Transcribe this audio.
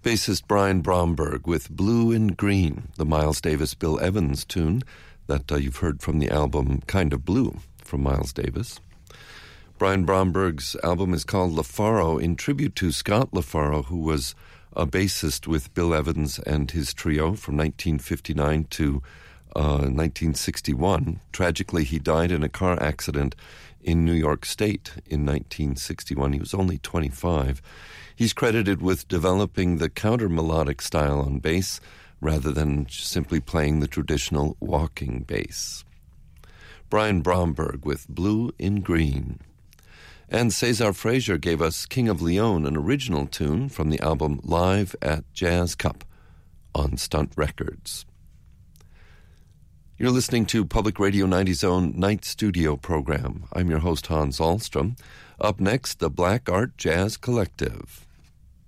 Bassist Brian Bromberg with Blue and Green, the Miles Davis Bill Evans tune that you've heard from the album Kind of Blue from Miles Davis. Brian Bromberg's album is called LaFaro, in tribute to Scott LaFaro, who was a bassist with Bill Evans and his trio from 1959 to 1961. Tragically, he died in a car accident in New York State in 1961. He was only 25. He's credited with developing the counter-melodic style on bass rather than simply playing the traditional walking bass. Brian Bromberg with Blue in Green. And Cesar Frazier gave us King of Leon, an original tune from the album Live at Jazz Cup on Stunt Records. You're listening to Public Radio 90's own Night Studio program. I'm your host, Hans Ahlstrom. Up next, the Black Art Jazz Collective.